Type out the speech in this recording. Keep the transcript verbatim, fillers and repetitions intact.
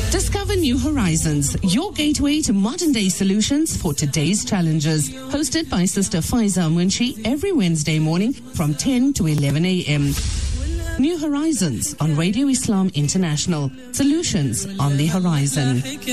Discover New Horizons, your gateway to modern-day solutions for today's challenges. Hosted by Sister Faiza Munshi every Wednesday morning from ten to eleven a.m. New Horizons on Radio Islam International. Solutions on the horizon.